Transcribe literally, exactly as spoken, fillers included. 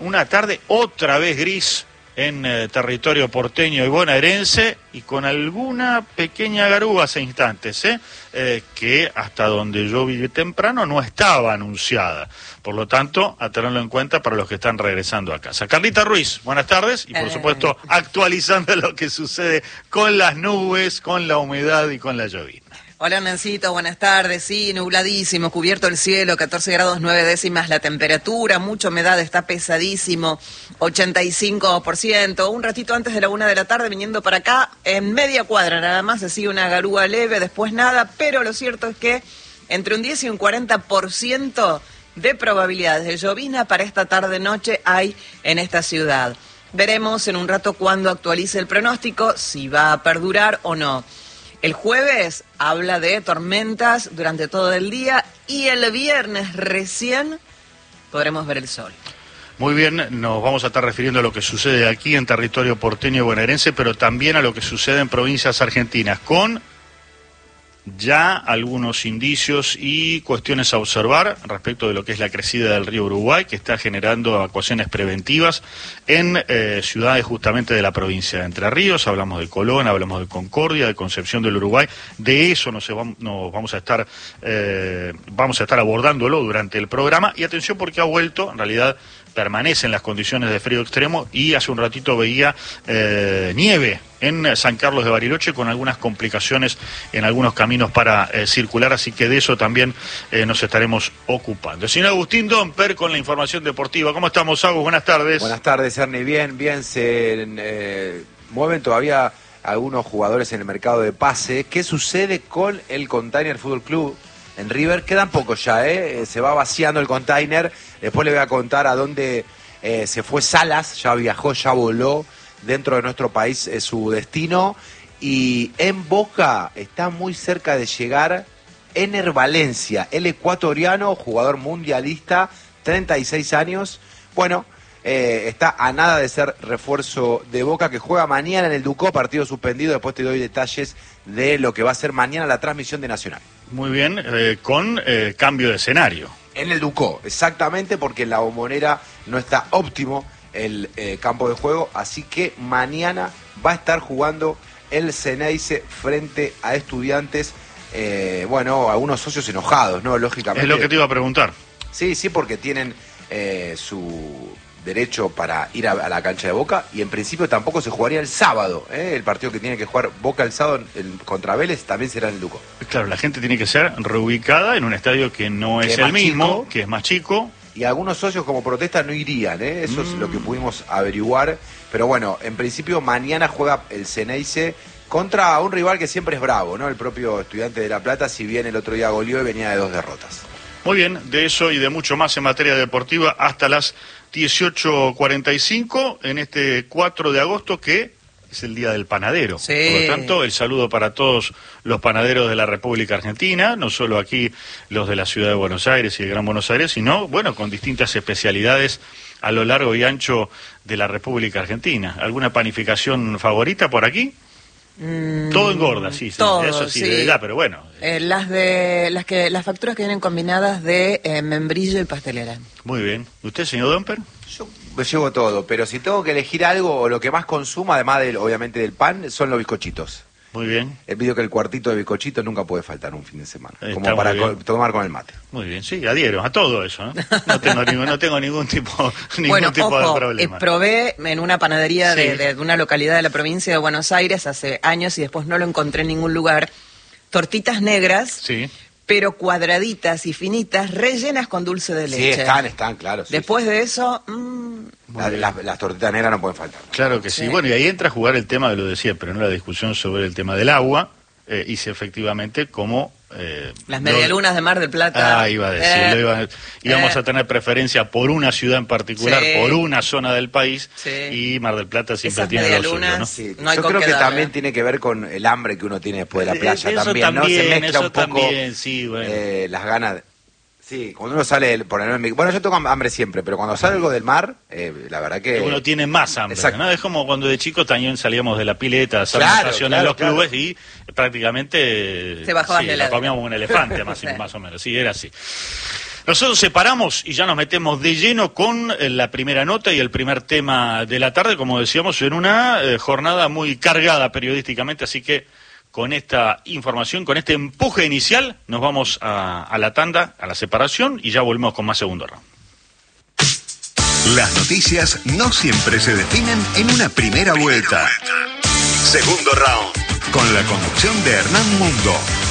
Una tarde otra vez gris en eh, territorio porteño y bonaerense, y con alguna pequeña garúa hace instantes, ¿eh? Eh, que hasta donde yo vi temprano no estaba anunciada. Por lo tanto, a tenerlo en cuenta para los que están regresando a casa. Carlita Ruiz, buenas tardes, y por eh... supuesto actualizando lo que sucede con las nubes, con la humedad y con la llovizna. Hola, Nancito, buenas tardes. Sí, nubladísimo, cubierto el cielo, catorce grados nueve décimas la temperatura, mucha humedad, está pesadísimo, ochenta y cinco por ciento. Un ratito antes de la una de la tarde, viniendo para acá, en media cuadra nada más, se sigue una garúa leve, después nada, pero lo cierto es que entre un diez y un cuarenta por ciento de probabilidades de llovizna para esta tarde-noche hay en esta ciudad. Veremos en un rato cuando actualice el pronóstico, si va a perdurar o no. El jueves habla de tormentas durante todo el día y el viernes recién podremos ver el sol. Muy bien, nos vamos a estar refiriendo a lo que sucede aquí en territorio porteño y bonaerense, pero también a lo que sucede en provincias argentinas, con ya algunos indicios y cuestiones a observar respecto de lo que es la crecida del río Uruguay, que está generando evacuaciones preventivas en eh, ciudades justamente de la provincia de Entre Ríos. Hablamos de Colón, hablamos de Concordia, de Concepción del Uruguay. De eso nos, nos vamos a estar eh, vamos a estar abordándolo durante el programa. Y atención, porque ha vuelto, en realidad permanecen las condiciones de frío extremo, y hace un ratito veía eh, nieve en San Carlos de Bariloche, con algunas complicaciones en algunos caminos para eh, circular, así que de eso también eh, nos estaremos ocupando. Señor Agustín Domper con la información deportiva. ¿Cómo estamos, Agus? Buenas tardes. Buenas tardes, Ernie. Bien, bien, se eh, mueven todavía algunos jugadores en el mercado de pase. ¿Qué sucede con el Container Fútbol Club en River? Quedan pocos ya, ¿eh? Se va vaciando el container. Después le voy a contar a dónde eh, se fue Salas, ya viajó, ya voló. Dentro de nuestro país es su destino. Y en Boca está muy cerca de llegar Ener Valencia, el ecuatoriano, jugador mundialista, treinta y seis años. Bueno, eh, está a nada de ser refuerzo de Boca, que juega mañana en el Ducó, partido suspendido. Después te doy detalles de lo que va a ser mañana la transmisión de Nacional. Muy bien, eh, con eh, cambio de escenario. En el Ducó, exactamente, porque en la Bombonera no está óptimo el eh, campo de juego, así que mañana va a estar jugando el Ceneice frente a Estudiantes. Eh, bueno, algunos socios enojados, ¿no? Lógicamente. Es lo que te iba a preguntar. Sí, sí, porque tienen eh, su derecho para ir a, a la cancha de Boca, y en principio tampoco se jugaría el sábado, ¿eh? El partido que tiene que jugar Boca el sábado el, contra Vélez también será en el Ducó. Claro, la gente tiene que ser reubicada en un estadio que no es, es el mismo, chico, que es más chico. Y algunos socios como protesta no irían, ¿eh? Eso mm. es lo que pudimos averiguar. Pero bueno, en principio mañana juega el Ceneice contra un rival que siempre es bravo, ¿no? El propio Estudiante de La Plata, si bien el otro día goleó y venía de dos derrotas. Muy bien, de eso y de mucho más en materia deportiva hasta las dieciocho cuarenta y cinco en este cuatro de agosto, que es el Día del Panadero. Sí. Por lo tanto, el saludo para todos los panaderos de la República Argentina, no solo aquí los de la ciudad de Buenos Aires y el Gran Buenos Aires, sino, bueno, con distintas especialidades a lo largo y ancho de la República Argentina. ¿Alguna panificación favorita por aquí? Mm, todo engorda, sí, todo, eso sí, sí. de verdad, pero bueno. Eh, las de las que las facturas que vienen combinadas de eh, membrillo y pastelera. Muy bien. ¿Usted, señor Domper? Yo me llevo todo, pero si tengo que elegir algo, o lo que más consumo, además del, obviamente del pan, son los bizcochitos. Muy bien. El vídeo que el cuartito de bizcochito nunca puede faltar un fin de semana, Está como para co- tomar con el mate. Muy bien, sí, adhiero a todo eso, ¿no? No tengo ningún, no tengo ningún tipo, ningún bueno, tipo ojo, de problema. Eh, probé en una panadería Sí. de, de, de una localidad de la provincia de Buenos Aires hace años y después no lo encontré en ningún lugar. Tortitas negras, Sí. pero cuadraditas y finitas, rellenas con dulce de leche. Sí, están, están, claro. Sí, Después sí. de eso... Mmm, La- la- las tortitas negras no pueden faltar. Claro que sí. Sí. Bueno, y ahí entra a jugar el tema de lo de siempre, ¿no? La discusión sobre el tema del agua, eh, y si efectivamente como... Eh, las medialunas no... de Mar del Plata. Ah, iba a decirlo. Eh, Iba... Íbamos eh. a tener preferencia por una ciudad en particular, Sí. por una zona del país, Sí. y Mar del Plata siempre Esas tiene lo suyo, medialunas, ¿no? Sí, no hay yo con creo qué que darle. también tiene que ver con el hambre que uno tiene después de la playa. Eso también, ¿no? Se también, mezcla eso un poco también, sí, bueno. eh, las ganas. de- Sí, cuando uno sale, del- por ejemplo, bueno, yo tengo hambre siempre, pero cuando salgo del mar, eh, la verdad que... Uno tiene más hambre, Exacto. ¿no? Es como cuando de chico también salíamos de la pileta a hacer Claro, natación claro, en los claro. clubes y prácticamente Te bajabas sí, la la heladera. comíamos un elefante, más, Sí. más o menos, sí, era así. Nosotros separamos y ya nos metemos de lleno con eh, la primera nota y el primer tema de la tarde, como decíamos, en una eh, jornada muy cargada periodísticamente, así que con esta información, con este empuje inicial, nos vamos a, a la tanda, a la separación, y ya volvemos con más segundo round. Las noticias no siempre se definen en una primera vuelta. Segundo round, con la conducción de Hernán Mundo.